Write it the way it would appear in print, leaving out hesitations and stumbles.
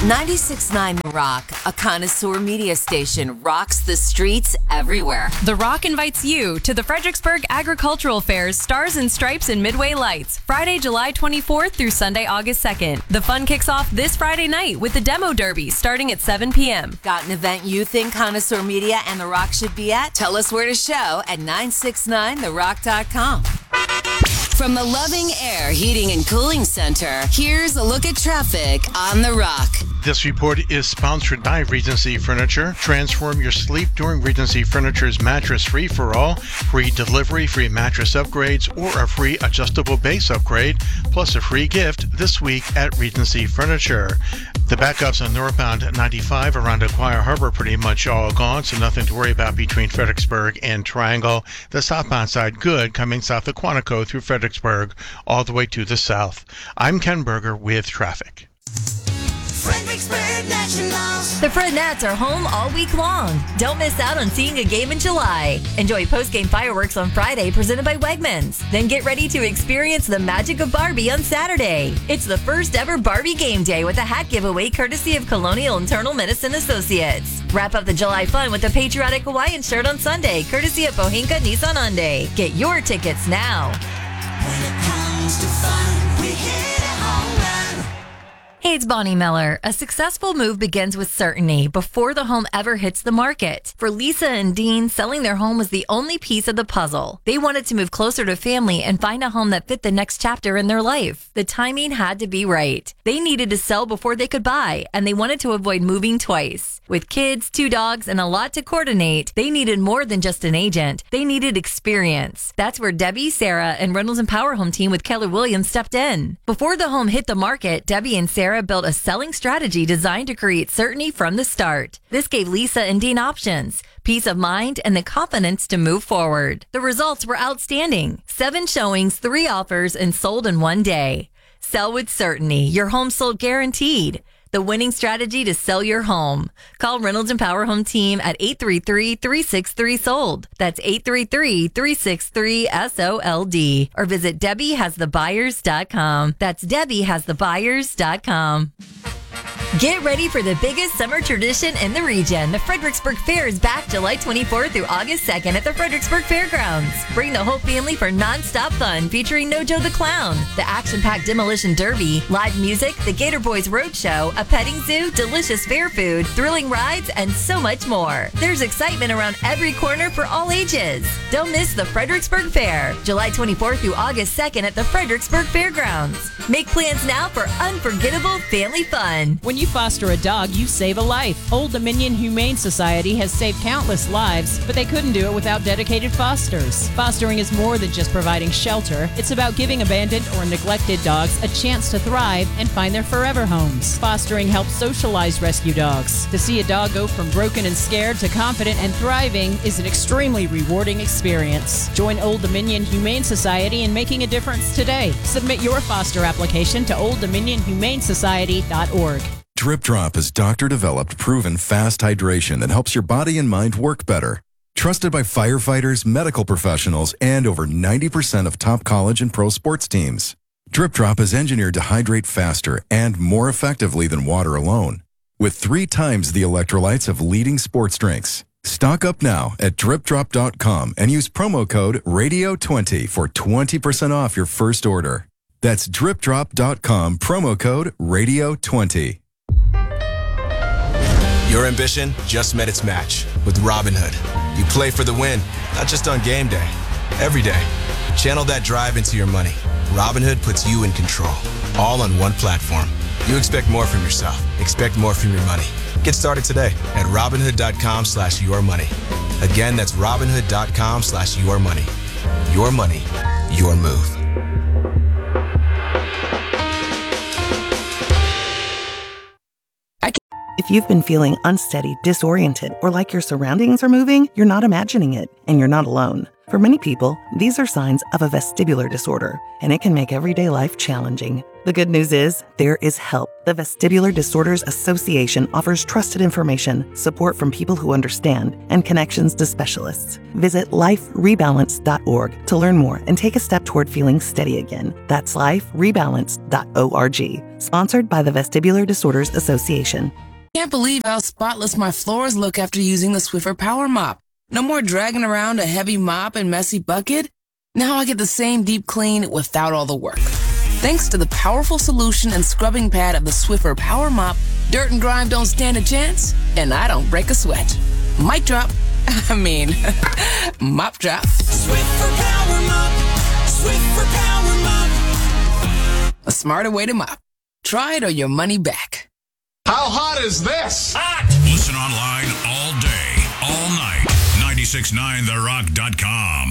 96.9 The Rock, a connoisseur media station, rocks the streets everywhere. The Rock invites you to the Fredericksburg Agricultural Fair's Stars and Stripes and Midway Lights, Friday, July 24th through Sunday, August 2nd. The fun kicks off this Friday night with the Demo Derby starting at 7 p.m. Got an event you think Connoisseur Media and The Rock should be at? Tell us where to show at 969therock.com. From the Loving Air Heating and Cooling Center, here's a look at traffic on The Rock. This report is sponsored by Regency Furniture. Transform your sleep during Regency Furniture's Mattress Free for All. Free delivery, free mattress upgrades, or a free adjustable base upgrade, plus a free gift this week at Regency Furniture. The backups on northbound 95 around Aquia Harbor pretty much all gone, so nothing to worry about between Fredericksburg and Triangle. The southbound side good, coming south of Quantico through Fredericksburg all the way to the south. I'm Ken Berger with traffic. Fredericksburg Nationals. The Fred Nats are home all week long. Don't miss out on seeing a game in July. Enjoy post-game fireworks on Friday presented by Wegmans. Then get ready to experience the magic of Barbie on Saturday. It's the first ever Barbie game day with a hat giveaway courtesy of Colonial Internal Medicine Associates. Wrap up the July fun with a patriotic Hawaiian shirt on Sunday courtesy of Pohinka Nissan Hyundai. Get your tickets now. When it comes to fun, we hit a home run. Hey, it's Bonnie Miller. A successful move begins with certainty before the home ever hits the market. For Lisa and Dean, selling their home was the only piece of the puzzle. They wanted to move closer to family and find a home that fit the next chapter in their life. The timing had to be right. They needed to sell before they could buy, and they wanted to avoid moving twice. With kids, 2 dogs, and a lot to coordinate, they needed more than just an agent. They needed experience. That's where Debbie, Sarah, and Reynolds and Power Home team with Keller Williams stepped in. Before the home hit the market, Debbie and Sarah built a selling strategy designed to create certainty from the start. This gave Lisa and Dean options, peace of mind, and the confidence to move forward. The results were outstanding. 7 showings, 3 offers, and sold in 1 day. Sell with certainty. Your home sold guaranteed. The winning strategy to sell your home. Call Reynolds and Power Home team at 833-363-SOLD. That's 833-363-SOLD. Or visit DebbieHasTheBuyers.com. That's DebbieHasTheBuyers.com. Get ready for the biggest summer tradition in the region. The Fredericksburg Fair is back July 24th through August 2nd at the Fredericksburg Fairgrounds. Bring the whole family for non-stop fun featuring Nojo the Clown, the action-packed Demolition Derby, live music, the Gator Boys Roadshow, a petting zoo, delicious fair food, thrilling rides, and so much more. There's excitement around every corner for all ages. Don't miss the Fredericksburg Fair, July 24th through August 2nd at the Fredericksburg Fairgrounds. Make plans now for unforgettable family fun. When you foster a dog, you save a life. Old Dominion Humane Society has saved countless lives, but they couldn't do it without dedicated fosters. Fostering is more than just providing shelter. It's about giving abandoned or neglected dogs a chance to thrive and find their forever homes. Fostering helps socialize rescue dogs. To see a dog go from broken and scared to confident and thriving is an extremely rewarding experience. Join Old Dominion Humane Society in making a difference today. Submit your foster application to OldDominionHumaneSociety.org. Drip Drop is doctor-developed, proven fast hydration that helps your body and mind work better. Trusted by firefighters, medical professionals, and over 90% of top college and pro sports teams. Drip Drop is engineered to hydrate faster and more effectively than water alone, with 3 times the electrolytes of leading sports drinks. Stock up now at dripdrop.com and use promo code RADIO20 for 20% off your first order. That's dripdrop.com, promo code RADIO20. Your ambition just met its match with Robinhood. You play for the win, not just on game day, every day. Channel that drive into your money. Robinhood puts you in control, all on one platform. You expect more from yourself. Expect more from your money. Get started today at Robinhood.com/yourmoney. Again, that's Robinhood.com/yourmoney. Your money, your move. If you've been feeling unsteady, disoriented, or like your surroundings are moving, you're not imagining it, and you're not alone. For many people, these are signs of a vestibular disorder, and it can make everyday life challenging. The good news is, there is help. The Vestibular Disorders Association offers trusted information, support from people who understand, and connections to specialists. Visit liferebalance.org to learn more and take a step toward feeling steady again. That's liferebalance.org. Sponsored by the Vestibular Disorders Association. Can't believe how spotless my floors look after using the Swiffer Power Mop. No more dragging around a heavy mop and messy bucket. Now I get the same deep clean without all the work. Thanks to the powerful solution and scrubbing pad of the Swiffer Power Mop, dirt and grime don't stand a chance, and I don't break a sweat. Mic drop. Mop drop. Swiffer Power Mop. Swiffer Power Mop. A smarter way to mop. Try it or your money back. How hot is this? Hot! Listen online all day, all night. 969therock.com.